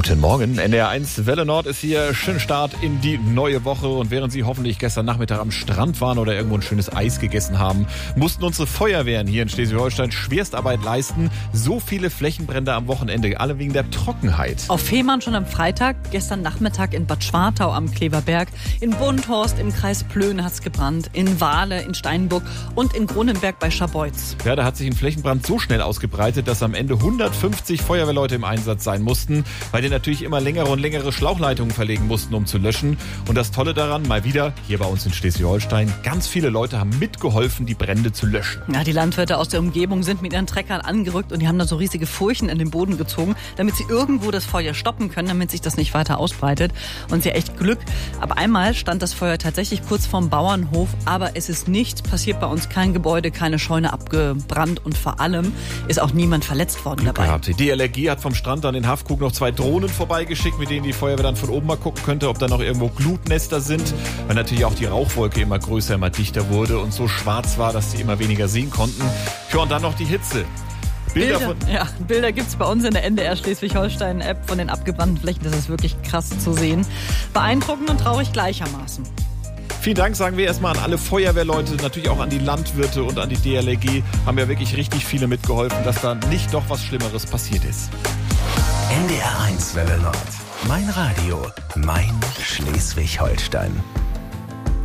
Guten Morgen, NDR1 Welle Nord ist hier. Schönen Start in die neue Woche. Und während Sie hoffentlich gestern Nachmittag am Strand waren oder irgendwo ein schönes Eis gegessen haben, mussten unsere Feuerwehren hier in Schleswig-Holstein Schwerstarbeit leisten. So viele Flächenbrände am Wochenende, alle wegen der Trockenheit. Auf Fehmarn schon am Freitag, gestern Nachmittag in Bad Schwartau am Kleverberg, in Bundhorst im Kreis Plön hat's gebrannt, in Wahle, in Steinburg und in Grunenberg bei Scharbeutz. Ja, da hat sich ein Flächenbrand so schnell ausgebreitet, dass am Ende 150 Feuerwehrleute im Einsatz sein mussten, weil die natürlich immer längere und längere Schlauchleitungen verlegen mussten, um zu löschen. Und das Tolle daran, mal wieder, hier bei uns in Schleswig-Holstein, ganz viele Leute haben mitgeholfen, die Brände zu löschen. Ja, die Landwirte aus der Umgebung sind mit ihren Treckern angerückt und die haben da so riesige Furchen in den Boden gezogen, damit sie irgendwo das Feuer stoppen können, damit sich das nicht weiter ausbreitet. Und sie echt Glück. Aber einmal stand das Feuer tatsächlich kurz vorm Bauernhof, aber es ist nichts passiert bei uns, kein Gebäude, keine Scheune abgebrannt und vor allem ist auch niemand verletzt worden Glück dabei. Gehabt. Die DLRG hat vom Strand an den Haffkrug noch 2 Drohnen vorbeigeschickt, mit denen die Feuerwehr dann von oben mal gucken könnte, ob da noch irgendwo Glutnester sind, weil natürlich auch die Rauchwolke immer größer, immer dichter wurde und so schwarz war, dass sie immer weniger sehen konnten. Ja, und dann noch die Hitze. Bilder gibt's bei uns in der NDR Schleswig-Holstein-App von den abgebrannten Flächen. Das ist wirklich krass zu sehen. Beeindruckend und traurig gleichermaßen. Vielen Dank, sagen wir erstmal an alle Feuerwehrleute, natürlich auch an die Landwirte und an die DLRG. Haben ja wirklich richtig viele mitgeholfen, dass da nicht doch was Schlimmeres passiert ist. NDR1 Welle Nord. Mein Radio, mein Schleswig-Holstein.